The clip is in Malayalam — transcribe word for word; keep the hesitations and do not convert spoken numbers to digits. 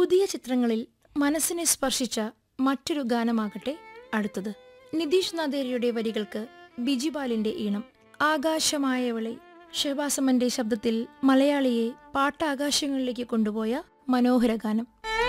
പുതിയ ചിത്രങ്ങളിൽ മനസ്സിനെ സ്പർശിച്ച മറ്റൊരു ഗാനമാകട്ടെ അടുത്തത്. നിതീഷ് നാദേരിയുടെ വരികൾക്ക് ബിജിപാലിന്റെ ഈണം. ആകാശമായവളെ, ഷഹബാസമന്റെ ശബ്ദത്തിൽ മലയാളിയെ പാട്ടാകാശങ്ങളിലേക്ക് കൊണ്ടുപോയ മനോഹര ഗാനം.